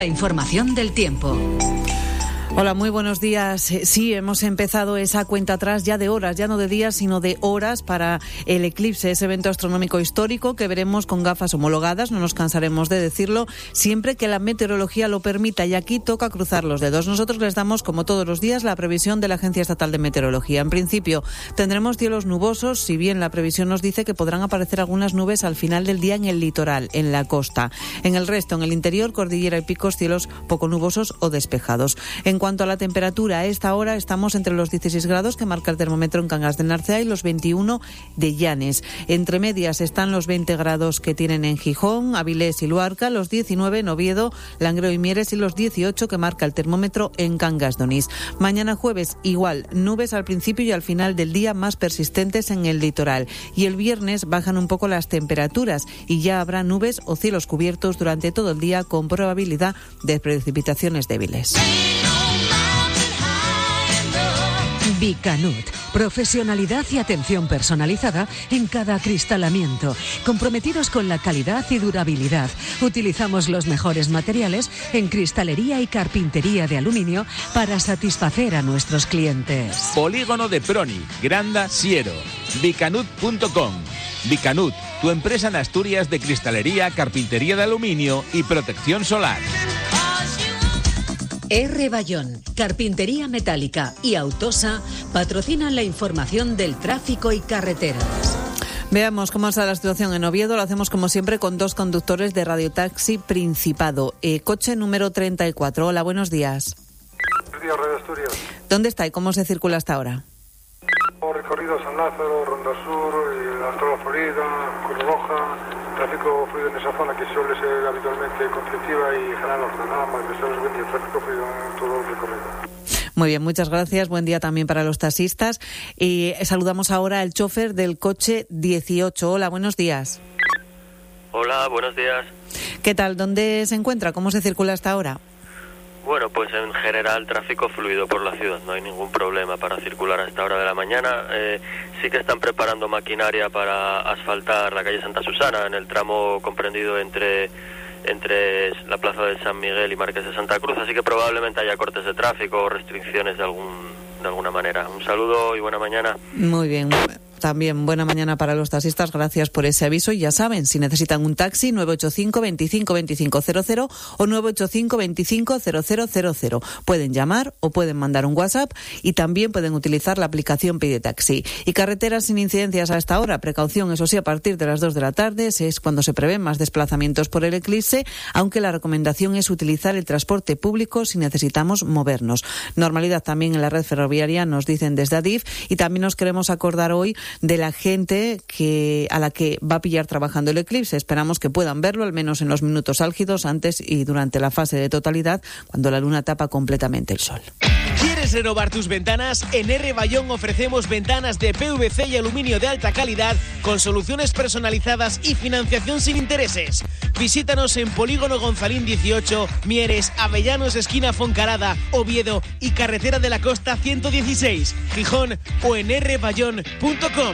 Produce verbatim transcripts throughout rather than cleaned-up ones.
La información del tiempo. Hola, muy buenos días. Sí, hemos empezado esa cuenta atrás ya de horas, ya no de días, sino de horas para el eclipse, ese evento astronómico histórico que veremos con gafas homologadas, no nos cansaremos de decirlo, siempre que la meteorología lo permita, y aquí toca cruzar los dedos. Nosotros les damos, como todos los días, la previsión de la Agencia Estatal de Meteorología. En principio, tendremos cielos nubosos, si bien la previsión nos dice que podrán aparecer algunas nubes al final del día en el litoral, en la costa. En el resto, en el interior, cordillera y picos, cielos poco nubosos o despejados. En En cuanto a la temperatura, a esta hora estamos entre los dieciséis grados que marca el termómetro en Cangas de Narcea y los veintiuno de Llanes. Entre medias están los veinte grados que tienen en Gijón, Avilés y Luarca, los diecinueve en Oviedo, Langreo y Mieres y los dieciocho que marca el termómetro en Cangas de Onís. Mañana jueves igual, nubes al principio y al final del día más persistentes en el litoral. Y el viernes bajan un poco las temperaturas y ya habrá nubes o cielos cubiertos durante todo el día con probabilidad de precipitaciones débiles. Bicanut, profesionalidad y atención personalizada en cada acristalamiento, comprometidos con la calidad y durabilidad. Utilizamos los mejores materiales en cristalería y carpintería de aluminio para satisfacer a nuestros clientes. Polígono de Proni, Granda, Siero, bicanut punto com. Bicanut, tu empresa en Asturias de cristalería, carpintería de aluminio y protección solar. R. Bayón, Carpintería Metálica y Autosa patrocinan la información del tráfico y carreteras. Veamos cómo está la situación en Oviedo. Lo hacemos como siempre con dos conductores de Radio Taxi Principado. Eh, coche número treinta y cuatro. Hola, buenos días. Buenos días, Radio Asturias. ¿Dónde está y cómo se circula hasta ahora? Recorrido San Lázaro, Ronda Sur, Alto la Florida, Cruz Roja, tráfico fluido en esa zona que suele ser habitualmente conflictiva y general ordenada, más que solo es el tráfico fluido en todo el recorrido. Muy bien, muchas gracias. Buen día también para los taxistas. Y saludamos ahora al chofer del coche dieciocho. Hola, buenos días. Hola, buenos días. ¿Qué tal? ¿Dónde se encuentra? ¿Cómo se circula hasta ahora? Bueno, pues en general tráfico fluido por la ciudad, no hay ningún problema para circular a esta hora de la mañana. Eh, sí que están preparando maquinaria para asfaltar la calle Santa Susana en el tramo comprendido entre entre la plaza de San Miguel y Marqués de Santa Cruz, así que probablemente haya cortes de tráfico o restricciones de algún de alguna manera. Un saludo y buena mañana. Muy bien. También buena mañana para los taxistas, gracias por ese aviso. Y ya saben, si necesitan un taxi, nueve ocho cinco, veinticinco, veinticinco cero cero o nueve ocho cinco, veinticinco, cero cero cero cero. Pueden llamar o pueden mandar un WhatsApp y también pueden utilizar la aplicación Pide Taxi. Y carreteras sin incidencias a esta hora. Precaución, eso sí, a partir de las dos de la tarde es cuando se prevén más desplazamientos por el eclipse, aunque la recomendación es utilizar el transporte público si necesitamos movernos. Normalidad también en la red ferroviaria, nos dicen desde Adif, y también nos queremos acordar hoy de la gente que a la que va a pillar trabajando el eclipse. Esperamos que puedan verlo, al menos en los minutos álgidos, antes y durante la fase de totalidad, cuando la luna tapa completamente el sol. ¿Quieres renovar tus ventanas? En R. Bayón ofrecemos ventanas de P V C y aluminio de alta calidad con soluciones personalizadas y financiación sin intereses. Visítanos en Polígono Gonzalín dieciocho, Mieres, Avellanos, esquina Foncarada, Oviedo y Carretera de la Costa ciento dieciséis, Gijón, o en r bayón punto com.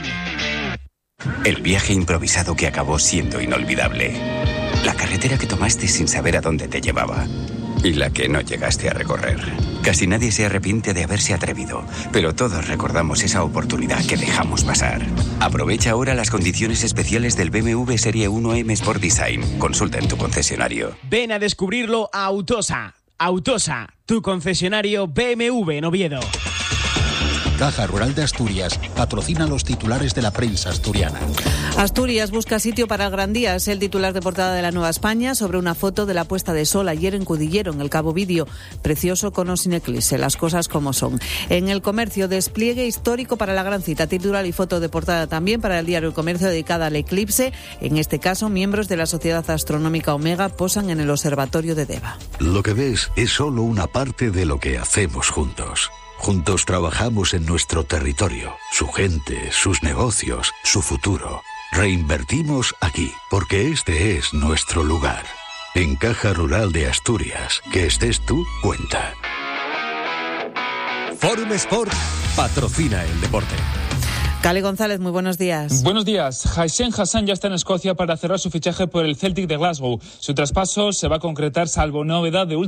El viaje improvisado que acabó siendo inolvidable. La carretera que tomaste sin saber a dónde te llevaba. Y la que no llegaste a recorrer. Casi nadie se arrepiente de haberse atrevido, pero todos recordamos esa oportunidad que dejamos pasar. Aprovecha ahora las condiciones especiales del B M W Serie uno M Sport Design. Consulta en tu concesionario. Ven a descubrirlo a Autosa. Autosa, tu concesionario B M W en Oviedo. Caja Rural de Asturias patrocina los titulares de la prensa asturiana. Asturias busca sitio para el Gran Día. Es el titular de portada de la Nueva España sobre una foto de la puesta de sol ayer en Cudillero, en el Cabo Vídeo. Precioso con o sin eclipse, las cosas como son. En El Comercio, despliegue histórico para la gran cita. Titular y foto de portada también para el diario El Comercio dedicada al eclipse. En este caso, miembros de la Sociedad Astronómica Omega posan en el observatorio de Deva. Lo que ves es solo una parte de lo que hacemos juntos. Juntos trabajamos en nuestro territorio, su gente, sus negocios, su futuro. Reinvertimos aquí, porque este es nuestro lugar. En Caja Rural de Asturias, que estés tú, cuenta. Forum Sport patrocina el deporte. Cale González, muy buenos días. Buenos días. Hysén Hassan ya está en Escocia para cerrar su fichaje por el Celtic de Glasgow. Su traspaso se va a concretar salvo novedad de última